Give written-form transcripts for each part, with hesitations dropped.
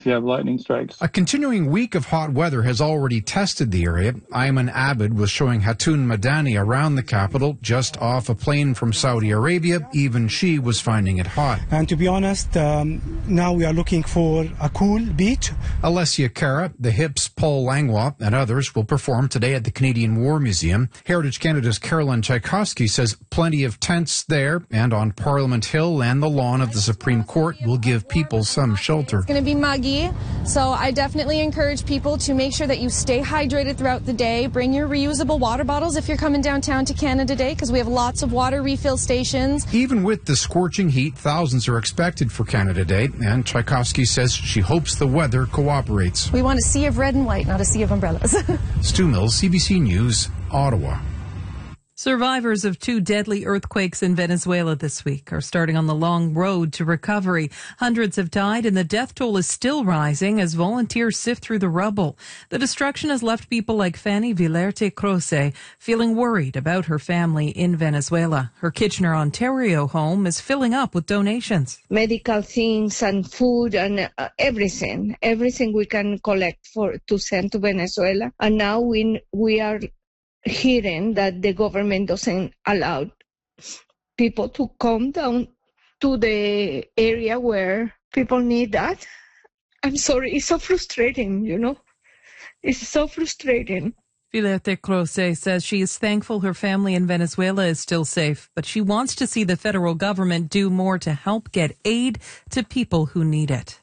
if you have lightning strikes. A continuing week of hot weather has already tested the area. Ayman Abid was showing Hatun Madani around the capital, just off a plane from Saudi Arabia. Even she was finding it hot. And to be honest, now we are looking for a cool beach. Alessia Cara, the Hips, Paul Langlois, and others will perform today at the Canadian War Museum. Heritage Canada's Caroline Tchaikovsky says plenty of tents there and on Parliament Hill and the lawn of the Supreme Court will give people some shelter. It's going to be muggy. So I definitely encourage people to make sure that you stay hydrated throughout the day. Bring your reusable water bottles if you're coming downtown to Canada Day, because we have lots of water refill stations. Even with the scorching heat, thousands are expected for Canada Day, and Tchaikovsky says she hopes the weather cooperates. We want a sea of red and white, not a sea of umbrellas. Stu Mills, CBC News, Ottawa. Survivors of 2 deadly earthquakes in Venezuela this week are starting on the long road to recovery. Hundreds have died and the death toll is still rising as volunteers sift through the rubble. The destruction has left people like Fanny Vilerte Croce feeling worried about her family in Venezuela. Her Kitchener, Ontario home is filling up with donations. Medical things and food and everything we can collect to send to Venezuela. And now we are hearing that the government doesn't allow people to come down to the area where people need that. I'm sorry, it's so frustrating, It's so frustrating. Vilerte Croce says she is thankful her family in Venezuela is still safe, but she wants to see the federal government do more to help get aid to people who need it.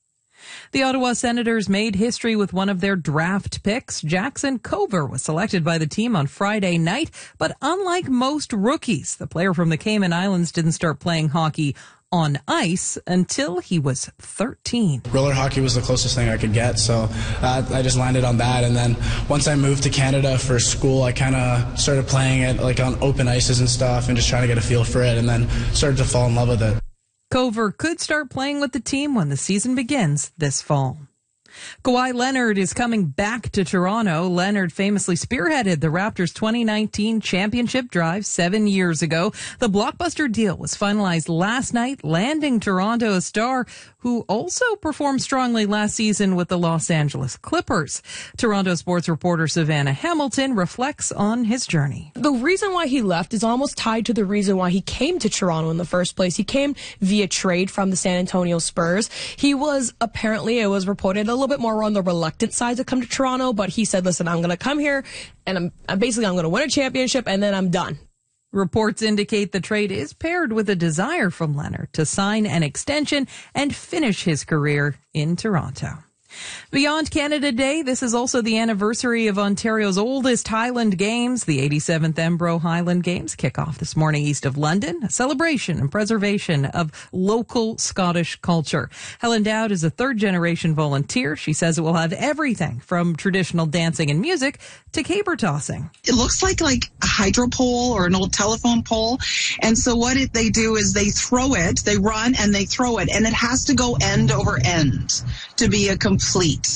The Ottawa Senators made history with one of their draft picks. Jackson Cover was selected by the team on Friday night, but unlike most rookies, the player from the Cayman Islands didn't start playing hockey on ice until he was 13. Roller hockey was the closest thing I could get, so I just landed on that. And then once I moved to Canada for school, I kind of started playing it like on open ices and stuff and just trying to get a feel for it, and then started to fall in love with it. Cover could start playing with the team when the season begins this fall. Kawhi Leonard is coming back to Toronto. Leonard famously spearheaded the Raptors' 2019 championship drive 7 years ago. The blockbuster deal was finalized last night, landing Toronto a star who also performed strongly last season with the Los Angeles Clippers. Toronto sports reporter Savannah Hamilton reflects on his journey. The reason why he left is almost tied to the reason why he came to Toronto in the first place. He came via trade from the San Antonio Spurs. He was apparently, it was reported, a little bit more on the reluctant side to come to Toronto, but he said, listen, I'm going to come here and I'm going to win a championship and then I'm done. Reports indicate the trade is paired with a desire from Leonard to sign an extension and finish his career in Toronto. Beyond Canada Day, this is also the anniversary of Ontario's oldest Highland Games. The 87th Embro Highland Games kick off this morning east of London, a celebration and preservation of local Scottish culture. Helen Dowd is a third-generation volunteer. She says it will have everything from traditional dancing and music to caber tossing. It looks like a hydro pole or an old telephone pole. And so what they do is they throw it, they run and they throw it, and it has to go end over end to be a complete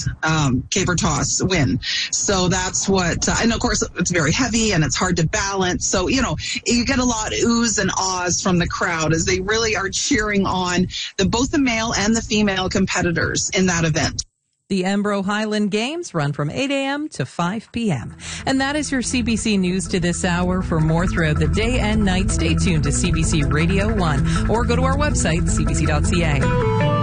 caber toss win. So that's what, and of course it's very heavy and it's hard to balance. So, you get a lot of oohs and ahs from the crowd as they really are cheering on both the male and the female competitors in that event. The Embro Highland Games run from 8 a.m. to 5 p.m. And that is your CBC News to this hour. For more throughout the day and night, stay tuned to CBC Radio 1 or go to our website, cbc.ca.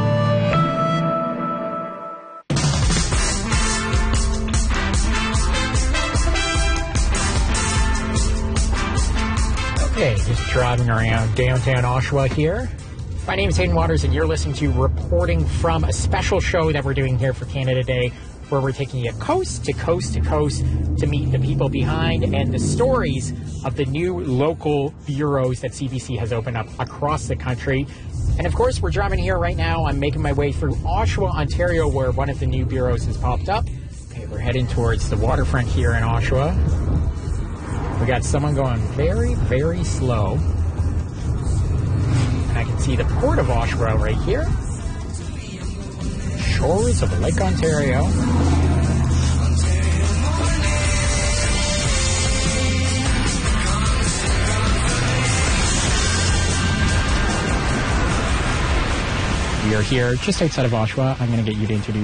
Okay, just driving around downtown Oshawa here. My name is Hayden Waters, and you're listening to Reporting from a special show that we're doing here for Canada Day, where we're taking you coast to coast to coast to meet the people behind and the stories of the new local bureaus that CBC has opened up across the country. And of course, we're driving here right now. I'm making my way through Oshawa, Ontario, where one of the new bureaus has popped up. Okay, we're heading towards the waterfront here in Oshawa. We got someone going very, very slow. And I can see the Port of Oshawa right here. Shores of Lake Ontario. We are here just outside of Oshawa. I'm going to get you to introduce